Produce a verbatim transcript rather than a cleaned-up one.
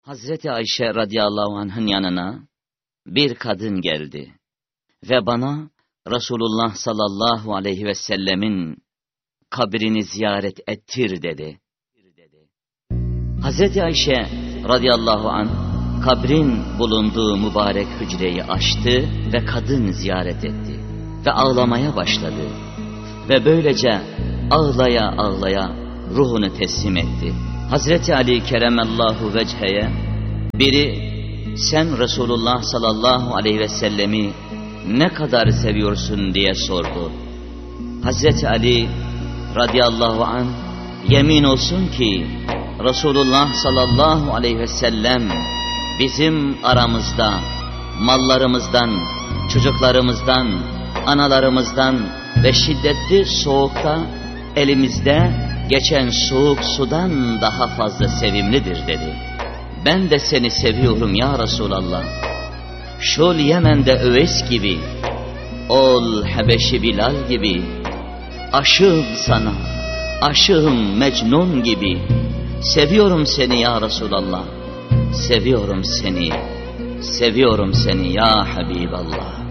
Hazreti Ayşe radıyallahu anh'ın yanına bir kadın geldi ve bana Resulullah sallallahu aleyhi ve sellemin kabrini ziyaret ettir dedi. Hazreti Ayşe radıyallahu anh kabrin bulunduğu mübarek hücreyi açtı ve kadın ziyaret etti ve ağlamaya başladı ve böylece ağlaya ağlaya ruhunu teslim etti. Hazreti Ali keremallahu vecheye biri sen Resulullah sallallahu aleyhi ve sellemi ne kadar seviyorsun diye sordu. Hazreti Ali radıyallahu anh yemin olsun ki Resulullah sallallahu aleyhi ve sellem bizim aramızda mallarımızdan, çocuklarımızdan, analarımızdan ve şiddetli soğukta elimizde geçen soğuk sudan daha fazla sevimlidir dedi. Ben de seni seviyorum ya Resulallah. Şol Yemen'de Öveys gibi, ol Habeşi Bilal gibi, aşığım sana, aşığım Mecnun gibi. Seviyorum seni ya Resulallah, seviyorum seni, seviyorum seni ya Habiballah.